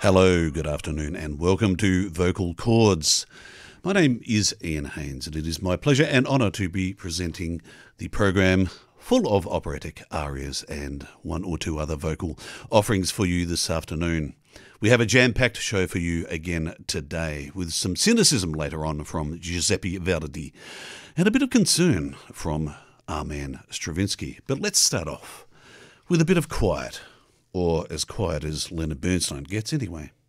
Hello, good afternoon, and welcome to Vocal Chords. My name is Ian Haynes, and it is my pleasure and honour to be presenting the program full of operatic arias and one or two other vocal offerings for you this afternoon. We have a jam-packed show for you again today, with some cynicism later on from Giuseppe Verdi and a bit of concern from our man Stravinsky. But let's start off with a bit of quiet, or as quiet as Leonard Bernstein gets anyway.